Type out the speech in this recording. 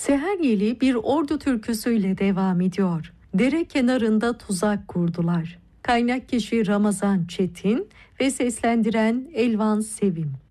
Seher Yeli bir ordu türküsüyle devam ediyor. Dere kenarında tuzak kurdular. Kaynak kişi Ramazan Çetin ve seslendiren Elvan Sevim.